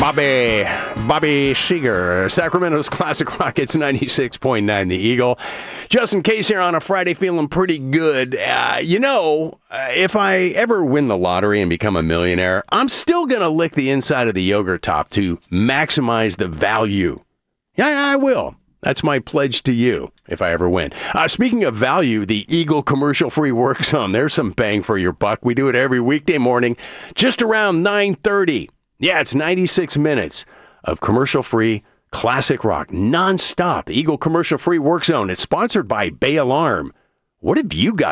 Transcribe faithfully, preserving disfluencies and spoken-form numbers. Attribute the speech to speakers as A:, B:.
A: Bobby, Bobby Seeger, Sacramento's Classic Rockets ninety-six point nine, the Eagle. Just in case you're on a Friday feeling pretty good, uh, you know, uh, if I ever win the lottery and become a millionaire, I'm still going to lick the inside of the yogurt top to maximize the value. Yeah, I will. That's my pledge to you if I ever win. Uh, speaking of value, the Eagle commercial-free work zone. There's some bang for your buck. We do it every weekday morning, just around nine thirty. Yeah, it's ninety-six minutes of commercial-free classic rock, nonstop. Eagle commercial-free work zone. It's sponsored by Bay Alarm. What have you guys